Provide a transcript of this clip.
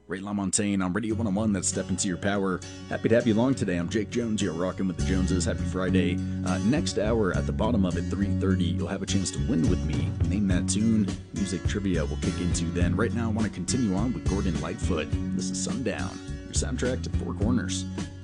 Ray LaMontagne on Radio 101, that's Step Into Your Power. Happy to have you along today. I'm Jake Jones. You're rocking with the Joneses. Happy Friday. Next hour, at the bottom of it, 3:30, you'll have a chance to win with me. Name that tune. Music trivia will kick into then. Right now, I want to continue on with Gordon Lightfoot. This is Sundown, your soundtrack to Four Corners.